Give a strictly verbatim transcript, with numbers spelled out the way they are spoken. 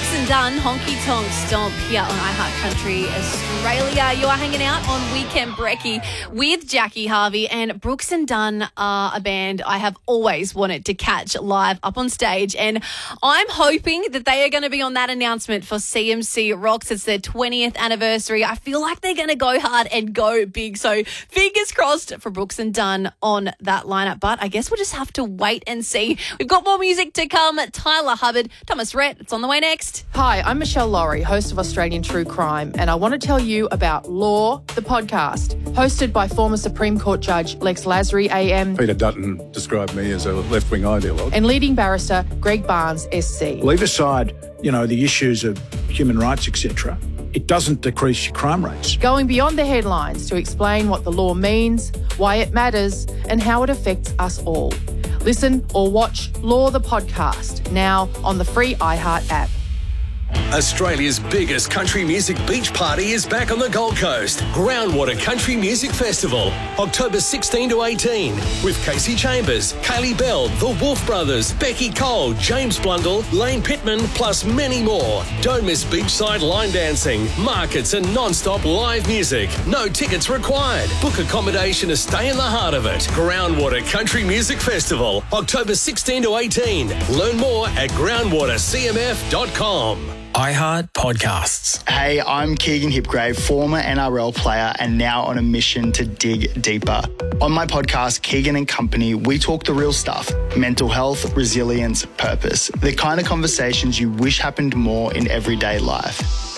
Brooks and Dunn, Honky Tonk Stomp here on iHeart Country Australia. You are hanging out on Weekend Brekkie with Jackie Harvey, and Brooks and Dunn are a band I have always wanted to catch live up on stage, and I'm hoping that they are going to be on that announcement for C M C Rocks. It's their twentieth anniversary. I feel like they're going to go hard and go big, so fingers crossed for Brooks and Dunn on that lineup, but I guess we'll just have to wait and see. We've got more music to come. Tyler Hubbard, Thomas Rhett, it's on the way next. Hi, I'm Michelle Laurie, host of Australian True Crime, and I want to tell you about Law, the podcast, hosted by former Supreme Court Judge Lex Lasry A M. Peter Dutton described me as a left-wing ideologue. And leading barrister Greg Barnes S C. Leave aside, you know, the issues of human rights, et cetera. It doesn't decrease your crime rates. Going beyond the headlines to explain what the law means, why it matters, and how it affects us all. Listen or watch Law the Podcast, now on the free iHeart app. Australia's biggest country music beach party is back on the Gold Coast. Groundwater Country Music Festival, October sixteen to eighteen, with Casey Chambers, Kaylee Bell, The Wolf Brothers, Becky Cole, James Blundell, Lane Pittman, plus many more. Don't miss beachside line dancing, markets and non-stop live music. No tickets required. Book accommodation to stay in the heart of it. Groundwater Country Music Festival, October sixteen to eighteen. Learn more at groundwater c m f dot com. iHeart Podcasts. Hey, I'm Keegan Hipgrave, former N R L player and now on a mission to dig deeper. On my podcast, Keegan and Company, we talk the real stuff. Mental health, resilience, purpose. The kind of conversations you wish happened more in everyday life.